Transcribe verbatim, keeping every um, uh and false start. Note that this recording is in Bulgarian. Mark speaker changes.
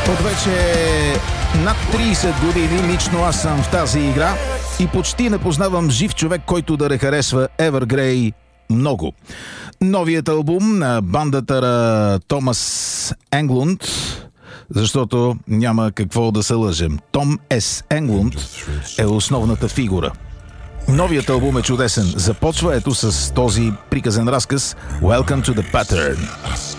Speaker 1: От вече над трийсет години лично аз съм в тази игра и почти не познавам жив човек, който да не харесва Evergrey много. Новият албум на бандата на Томас Енглунд, защото няма какво да се лъжем. Том С. Енглунд е основната фигура. Новият албум е чудесен. Започва ето с този приказен разказ Welcome to the Pattern.